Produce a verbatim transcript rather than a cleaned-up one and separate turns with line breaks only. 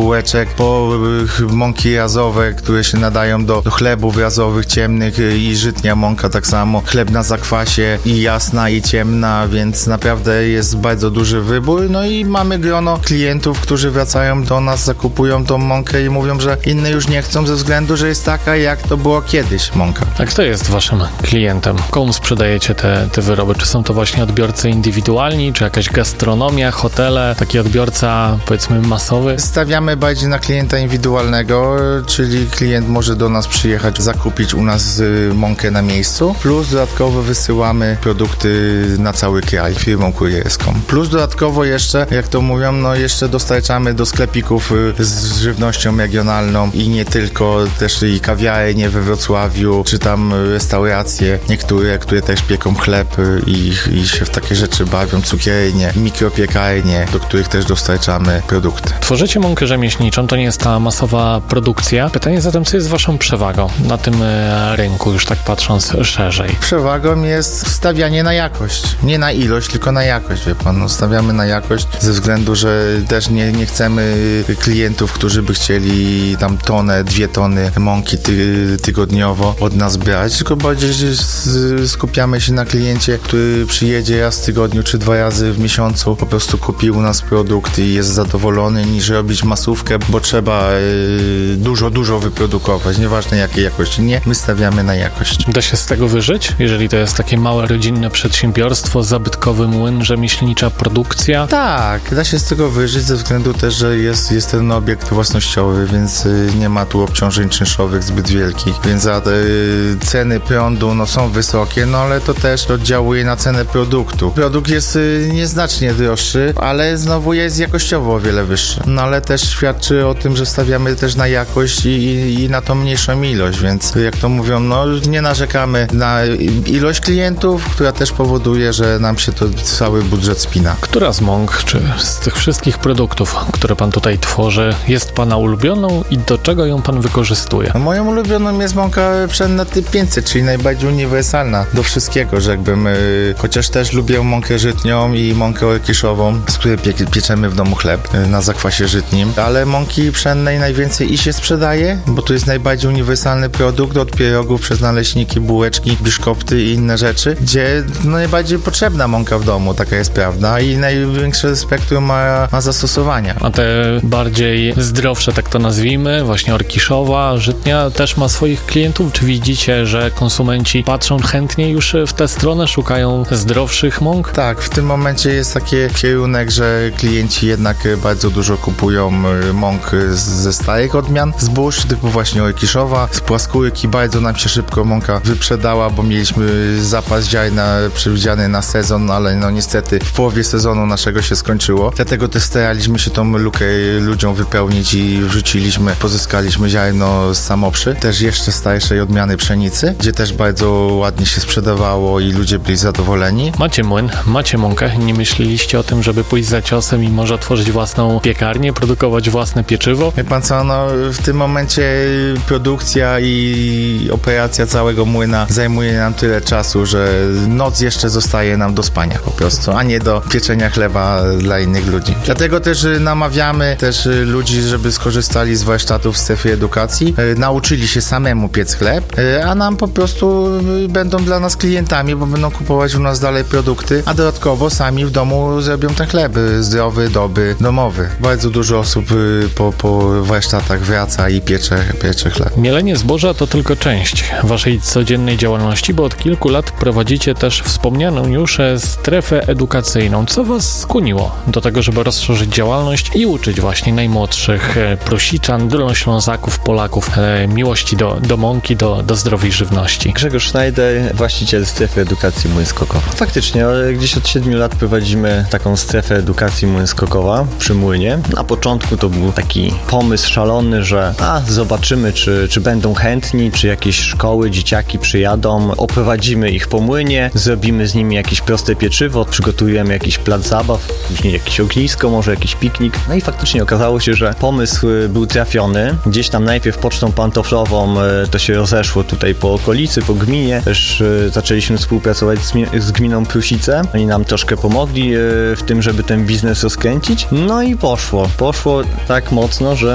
bułeczek, po mąki jazowe, które się nadają do, do chlebów jazowych, ciemnych i żytnia mąka tak samo. Chleb na zakwasie i jasna i ciemna, więc naprawdę jest bardzo duży wybór. No i mamy grono klientów, którzy wracają do nas, zakupują tą mąkę i mówią, że inne już nie chcą ze względu, że jest taka, jak to było kiedyś mąka.
A kto jest waszym klientem? Komu sprzedajecie te, te wyroby? Czy są to właśnie odbiorcy indywidualni, czy jakaś gastronomia, hotele, taki odbiorca powiedzmy masowy?
Stawiamy bardziej na klienta indywidualnego, czyli klient może do nas przyjechać, zakupić u nas mąkę na miejscu, plus dodatkowo wysyłamy produkty na cały kraj firmą kurierską. Plus dodatkowo jeszcze, jak to mówią, no jeszcze dostarczamy do sklepików z żywnością regionalną i nie tylko, też i kawiarnie we Wrocławiu, czy tam restauracje niektóre, które też pieką chleb i, i się w takie rzeczy bawią, cukiernie, mikropiekarnie, do których też dostarczamy produkty.
Tworzycie mąkę rzemieślniczą, to nie jest ta masowa produkcja. Pytanie zatem, co jest waszą przewagą na tym rynku, już tak patrząc szerzej?
Przewagą jest stawianie na jakość. Nie na ilość, tylko na jakość, wie pan. No, stawiamy na jakość ze względu, że też nie, nie chcemy klientów, którzy by chcieli tam tonę, dwie tony mąki ty, tygodniowo od nas brać, tylko bardziej skupiamy się na kliencie, który przyjedzie raz w tygodniu, czy dwa razy w miesiącu, po prostu kupi u nas produkt i jest zadowolony, niż robić masówkę, bo trzeba yy, dużo, dużo wyprodukować, nieważne jakiej jakości. Nie, my stawiamy na jakość.
Da się z tego wyżyć? Jeżeli to jest takie małe, rodzinne przedsiębiorstwo, zabytkowy młyn, rzemieślnicza produkcja?
Tak, da się z tego wyżyć ze względu też, że jest, jest ten obiekt własnościowy, więc yy, nie ma tu obciążeń czynszowych zbyt wielkich, więc za te yy, ceny prądu no, są wysokie, no ale to też oddziałuje na cenę produktu. Produkt jest yy, nieznacznie droższy, ale znowu jest jakościowo o wiele wyższy. No ale też świadczy o tym, że stawiamy też na jakość i, i, i na tą mniejszą ilość, więc jak to mówią, no nie narzekamy na ilość klientów, która też powoduje, że nam się to cały budżet spina.
Która z mąk, czy z tych wszystkich produktów, które pan tutaj tworzy, jest pana ulubioną i do czego ją pan wykorzystuje?
No, moją ulubioną jest mąka pszenna typ pięćset, czyli najbardziej uniwersalna do wszystkiego, rzekłbym. Yy, chociaż też lubię mąkę żytnią i mąkę orkiszową, z której pie pieczemy w domu chleb yy, na zakwasie żytnim, ale mąki pszennej najwięcej i się sprzedaje, bo to jest najbardziej uniwersalny produkt, od pierogów przez naleśniki, bułeczki, biszkopty i inne rzeczy, gdzie no, najbardziej potrzebna mąka w domu, taka jest prawda, i największe spektrum ma, ma zastosowania.
A te bardziej zdrowsze, tak to nazwijmy, właśnie orkiszowa, żytnia, też ma swoich klientów? Czy widzicie, że konsumenci patrzą chętnie już w tę stronę, szukają zdrowszych mąk?
Tak, w tym momencie jest taki kierunek, że klienci jednak bardzo dużo kupują mąk ze starych odmian zbóż, typu właśnie orkiszowa. Z płaskórki bardzo nam się szybko mąka wyprzedała, bo mieliśmy zapas ziarna przewidziany na sezon, ale no niestety w połowie sezonu naszego się skończyło. Dlatego też staraliśmy się tą lukę ludziom wypełnić i wrzuciliśmy, pozyskaliśmy ziarno z Samoprzy, też jeszcze starszej odmiany pszenicy, gdzie też bardzo ładnie się sprzedawało i ludzie byli zadowoleni.
Macie młyn, macie mąkę. Nie myśleliście o tym, żeby pójść za ciosem i może otworzyć własną piekarnię, produkować własne pieczywo?
Wie pan co, no w tym momencie produkcja i operacja całego młyna zajmuje nam tyle czasu, że noc jeszcze zostaje nam do spania po prostu, a nie do pieczenia chleba dla innych ludzi. Dlatego też namawiamy też ludzi, żeby skorzystali z warsztatów w strefie edukacji, nauczyli się samemu piec chleb, a nam po prostu będą dla nas klientami, bo będą kupować u nas dalej produkty, a dodatkowo sami w domu zrobią ten chleb zdrowy, dobry, domowy. Bardzo dużo osób po, po warsztatach wraca i piecze, piecze chleb.
Mielenie zboża to tylko część waszej codziennej działalności, bo od kilku lat prowadzicie też wspomnianą już strefę edukacyjną. Co was skłoniło do tego, żeby rozszerzyć działalność i uczyć właśnie najmłodszych prosiczan, dolnoślązaków, Polaków miłości do, do mąki, do, do zdrowej żywności?
Grzegorz Schneider, właściciel strefy edukacji Młyn Skokowa. Faktycznie, gdzieś od siedmiu lat prowadzimy taką strefę edukacji Młyn Skokowa przy młynie. Na początku to był taki pomysł szalony, że a, zobaczymy, czy, czy będą chętni, czy jakieś szkoły, dzieciaki przyjadą, oprowadzimy ich po młynie, zrobimy z nimi jakieś proste pieczywo, przygotujemy jakiś plac zabaw, później jakieś ognisko, może jakiś piknik. No i faktycznie okazało się, że pomysł był trafiony. Gdzieś tam najpierw pocztą pantoflową to się rozeszło tutaj po okolicy, po gminie. Też zaczęliśmy współpracować z, z gminą Prusice. Oni nam troszkę pomogli w tym, żeby ten biznes rozkręcić. No i poszło. Poszło tak mocno, że